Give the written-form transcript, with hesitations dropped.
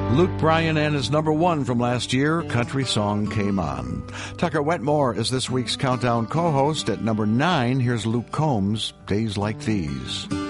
Luke Bryan and his number one from last year, Country Song Came On. Tucker Wetmore is this week's Countdown co-host. At number 9, here's Luke Combs, Days Like These.